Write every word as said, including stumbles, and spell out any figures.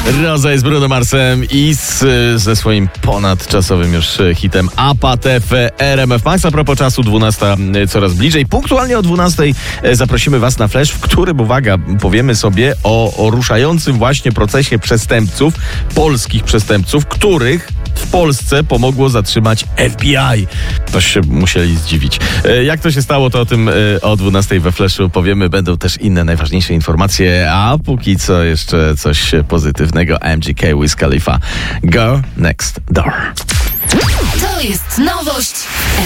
Roza jest Bruno Marsem i z, ze swoim ponadczasowym już hitem Apathy w R M F Max. A propos czasu, dwunasta coraz bliżej. Punktualnie o dwunastej zaprosimy Was na flash, w którym, uwaga, powiemy sobie o, o ruszającym właśnie procesie przestępców, polskich przestępców, których w Polsce pomogło zatrzymać F B I. To się musieli zdziwić. Jak to się stało, to o tym o dwunastej we Flashu powiemy. Będą też inne najważniejsze informacje, a póki co jeszcze coś pozytywnego. M G K, Wiz Khalifa. Go Next Door. To jest nowość w